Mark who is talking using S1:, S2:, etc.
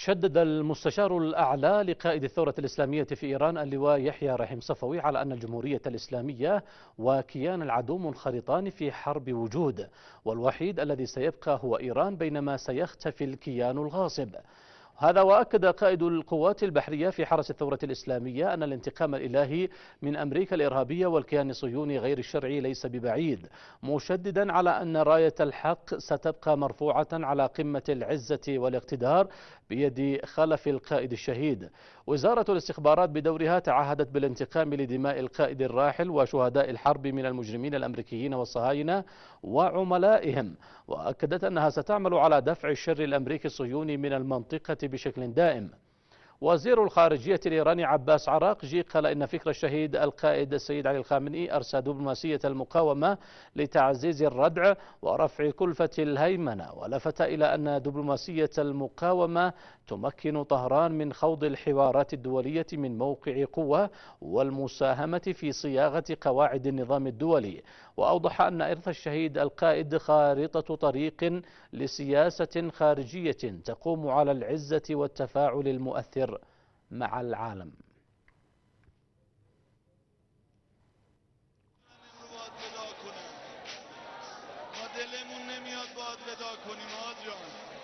S1: شدد المستشار الأعلى لقائد الثورة الإسلامية في إيران اللواء يحيى رحيم صفوي على أن الجمهورية الإسلامية وكيان العدو منخرطان في حرب وجود، والوحيد الذي سيبقى هو إيران بينما سيختفي الكيان الغاصب. هذا وأكد قائد القوات البحرية في حرس الثورة الإسلامية أن الانتقام الإلهي من أمريكا الإرهابية والكيان الصهيوني غير الشرعي ليس ببعيد، مشددا على أن راية الحق ستبقى مرفوعة على قمة العزة والاقتدار بيد خلف القائد الشهيد. وزارة الاستخبارات بدورها تعهدت بالانتقام لدماء القائد الراحل وشهداء الحرب من المجرمين الأمريكيين والصهاينة وعملائهم، وأكدت أنها ستعمل على دفع الشر الأمريكي الصهيوني من المنطقة بشكل دائم. وزير الخارجية الإيراني عباس عراقجي قال إن فكر الشهيد القائد السيد علي الخامنئي أرسى دبلوماسية المقاومة لتعزيز الردع ورفع كلفة الهيمنة، ولفت إلى أن دبلوماسية المقاومة تمكن طهران من خوض الحوارات الدولية من موقع قوة والمساهمة في صياغة قواعد النظام الدولي. وأوضح أن إرث الشهيد القائد خارطة طريق لسياسة خارجية تقوم على العزة والتفاعل المؤثر مع العالم.
S2: ما دلمون نمیاد باهات ودا کنیم آجان.